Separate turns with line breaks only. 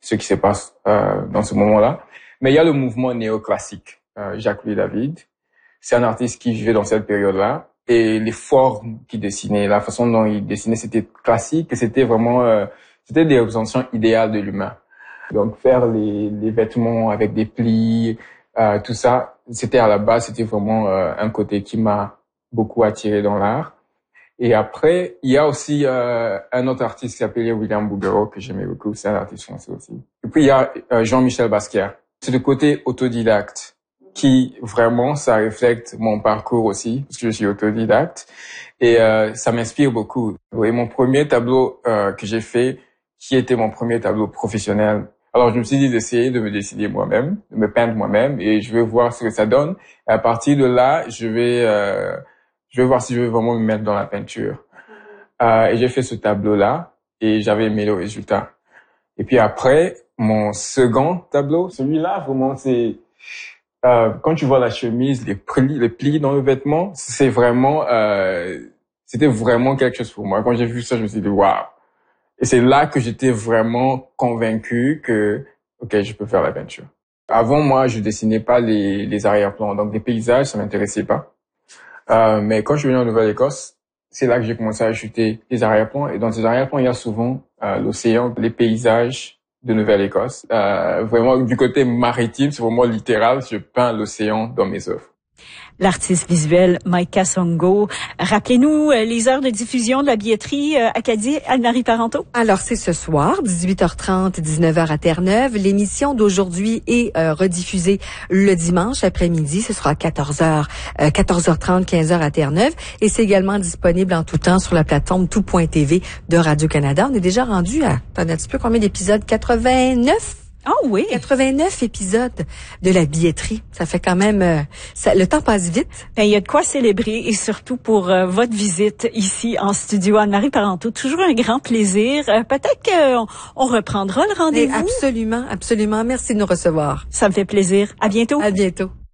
ce qui se passe dans ce moment-là. Mais il y a le mouvement néoclassique, Jacques-Louis David. C'est un artiste qui vivait dans cette période-là. Et les formes qu'il dessinait, la façon dont il dessinait, c'était classique et c'était vraiment... c'était des représentations idéales de l'humain. Donc faire les vêtements avec des plis, tout ça, c'était à la base, c'était vraiment un côté qui m'a beaucoup attiré dans l'art. Et après, il y a aussi un autre artiste qui s'appelait William Bouguereau, que j'aimais beaucoup, c'est un artiste français aussi. Et puis il y a Jean-Michel Basquiat. C'est le côté autodidacte qui vraiment, ça reflète mon parcours aussi, parce que je suis autodidacte. Et ça m'inspire beaucoup. Et mon premier tableau que j'ai fait, qui était mon premier tableau professionnel, alors je me suis dit d'essayer de me décider moi-même, de me peindre moi-même, et je vais voir ce que ça donne. Et à partir de là, je vais voir si je veux vraiment me mettre dans la peinture. Et j'ai fait ce tableau-là, et j'avais aimé le résultat. Et puis après, mon second tableau, celui-là, vraiment, c'est quand tu vois la chemise, les plis dans le vêtement, c'est vraiment, c'était vraiment quelque chose pour moi. Quand j'ai vu ça, je me suis dit waouh. Et c'est là que j'étais vraiment convaincu que, ok, je peux faire la peinture. Avant, moi, je dessinais pas les arrière-plans, donc les paysages, ça m'intéressait pas. Mais quand je suis venu en Nouvelle-Écosse, c'est là que j'ai commencé à ajouter les arrière-plans. Et dans ces arrière-plans, il y a souvent l'océan, les paysages de Nouvelle-Écosse. Vraiment, du côté maritime, c'est vraiment littéral, je peins l'océan dans mes œuvres.
L'artiste visuel Maïka Songo. Rappelez-nous les heures de diffusion de la billetterie Acadie, Anne-Marie Parenteau.
Alors, c'est ce soir, 18h30, 19h à Terre-Neuve. L'émission d'aujourd'hui est rediffusée le dimanche après-midi. Ce sera à 14h30, 15h à Terre-Neuve. Et c'est également disponible en tout temps sur la plateforme tout.tv de Radio-Canada. On est déjà rendu à, un petit peu combien d'épisodes? 89?
Oh oui.
89 épisodes de la billetterie. Ça fait quand même, le temps passe vite.
Ben, il y a de quoi célébrer et surtout pour votre visite ici en studio. Anne-Marie Parenteau, toujours un grand plaisir. Peut-être qu'on reprendra le rendez-vous.
Absolument, absolument. Merci de nous recevoir.
Ça me fait plaisir. À bientôt.
À bientôt.